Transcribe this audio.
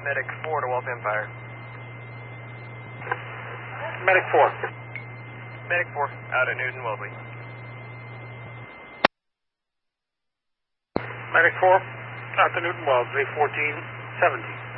Medic 4 to Waltham Fire. Medic 4. Medic 4, out at Newton Wellesley. Medic 4, out to Newton Wellesley, 1470.